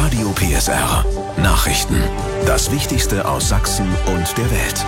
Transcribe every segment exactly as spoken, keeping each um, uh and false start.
Radio P S R. Nachrichten. Das Wichtigste aus Sachsen und der Welt.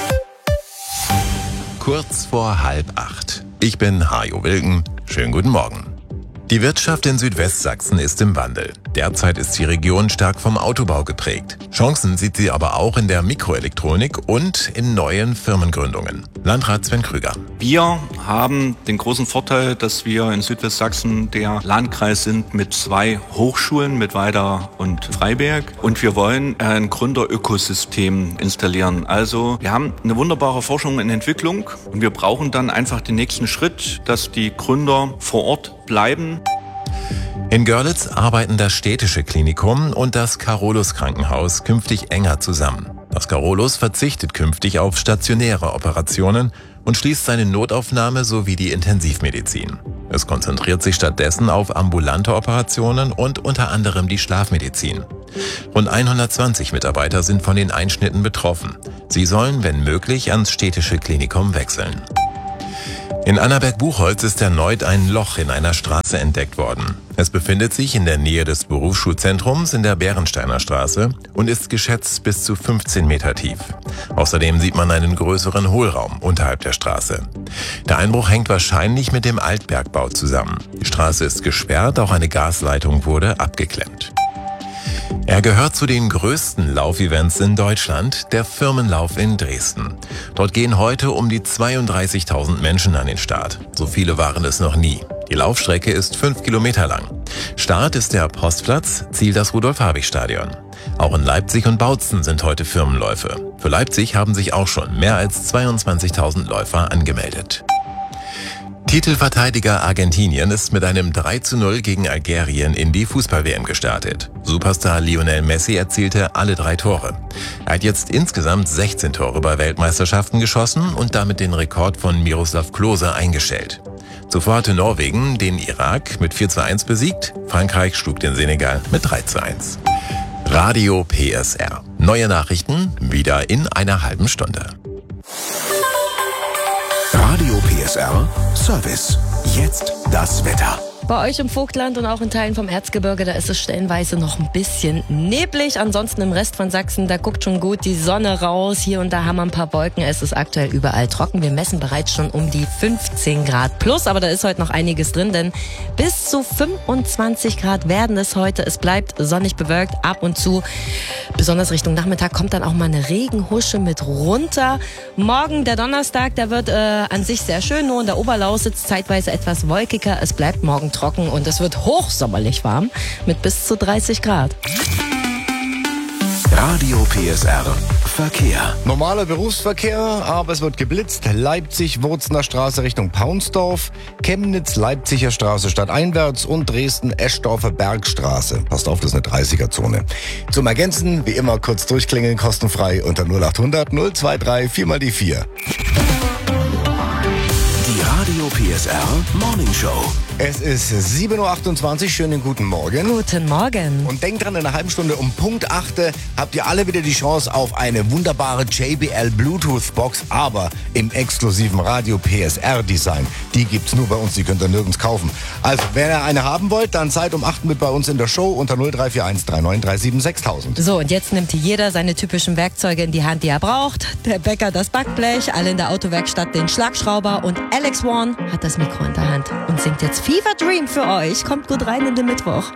Kurz vor halb acht. Ich bin Hajo Wilken. Schönen guten Morgen. Die Wirtschaft in Südwestsachsen ist im Wandel. Derzeit ist die Region stark vom Autobau geprägt. Chancen sieht sie aber auch in der Mikroelektronik und in neuen Firmengründungen. Landrat Sven Krüger. Wir haben den großen Vorteil, dass wir in Südwestsachsen der Landkreis sind mit zwei Hochschulen, mit Weida und Freiberg. Und wir wollen ein Gründerökosystem installieren. Also wir haben eine wunderbare Forschung und Entwicklung und wir brauchen dann einfach den nächsten Schritt, dass die Gründer vor Ort bleiben. In Görlitz arbeiten das städtische Klinikum und das Carolus Krankenhaus künftig enger zusammen. Das Carolus verzichtet künftig auf stationäre Operationen und schließt seine Notaufnahme sowie die Intensivmedizin. Es konzentriert sich stattdessen auf ambulante Operationen und unter anderem die Schlafmedizin. Rund hundertzwanzig Mitarbeiter sind von den Einschnitten betroffen. Sie sollen, wenn möglich, ans städtische Klinikum wechseln. In Annaberg-Buchholz ist erneut ein Loch in einer Straße entdeckt worden. Es befindet sich in der Nähe des Berufsschulzentrums in der Bärensteiner Straße und ist geschätzt bis zu fünfzehn Meter tief. Außerdem sieht man einen größeren Hohlraum unterhalb der Straße. Der Einbruch hängt wahrscheinlich mit dem Altbergbau zusammen. Die Straße ist gesperrt, auch eine Gasleitung wurde abgeklemmt. Er gehört zu den größten Laufevents in Deutschland, der Firmenlauf in Dresden. Dort gehen heute um die zweiunddreißigtausend Menschen an den Start. So viele waren es noch nie. Die Laufstrecke ist fünf Kilometer lang. Start ist der Postplatz, Ziel das Rudolf-Habich-Stadion. Auch in Leipzig und Bautzen sind heute Firmenläufe. Für Leipzig haben sich auch schon mehr als zweiundzwanzigtausend Läufer angemeldet. Titelverteidiger Argentinien ist mit einem drei zu null gegen Algerien in die Fußball-W M gestartet. Superstar Lionel Messi erzielte alle drei Tore. Er hat jetzt insgesamt sechzehn Tore bei Weltmeisterschaften geschossen und damit den Rekord von Miroslav Klose eingestellt. Zuvor hatte Norwegen den Irak mit vier zu eins besiegt, Frankreich schlug den Senegal mit drei zu eins. Radio P S R. Neue Nachrichten wieder in einer halben Stunde. Radio P S R Service. Jetzt das Wetter. Bei euch im Vogtland und auch in Teilen vom Erzgebirge, da ist es stellenweise noch ein bisschen neblig. Ansonsten im Rest von Sachsen, da guckt schon gut die Sonne raus. Hier und da haben wir ein paar Wolken. Es ist aktuell überall trocken. Wir messen bereits schon um die fünfzehn Grad plus. Aber da ist heute noch einiges drin, denn bis zu fünfundzwanzig Grad werden es heute. Es bleibt sonnig bewölkt ab und zu. Besonders Richtung Nachmittag kommt dann auch mal eine Regenhusche mit runter. Morgen, der Donnerstag, der wird äh, an sich sehr schön. Nur in der Oberlausitz zeitweise etwas wolkiger. Es bleibt morgen trocken und es wird hochsommerlich warm mit bis zu dreißig Grad. Radio P S R Verkehr. Normaler Berufsverkehr, aber es wird geblitzt. Leipzig-Wurzener Straße Richtung Paunsdorf, Chemnitz-Leipziger Straße stadteinwärts und Dresden-Eschdorfer Bergstraße. Passt auf, das ist eine dreißiger-Zone. Zum Ergänzen, wie immer, kurz durchklingeln, kostenfrei unter null achthundert null drei vier mal die vier. Die Radio P S R Morning Show. Es ist sieben Uhr achtundzwanzig, schönen guten Morgen. Guten Morgen. Und denkt dran, in einer halben Stunde um Punkt acht habt ihr alle wieder die Chance auf eine wunderbare J B L Bluetooth-Box, aber im exklusiven Radio P S R-Design. Die gibt's nur bei uns, die könnt ihr nirgends kaufen. Also, wenn ihr eine haben wollt, dann seid um acht mit bei uns in der Show unter null drei vier eins drei neun drei sieben sechstausend. So, und jetzt nimmt jeder seine typischen Werkzeuge in die Hand, die er braucht. Der Bäcker das Backblech, alle in der Autowerkstatt den Schlagschrauber und Alex One hat das Mikro in der Hand und singt jetzt Fever Dream für euch. Kommt gut rein in den Mittwoch.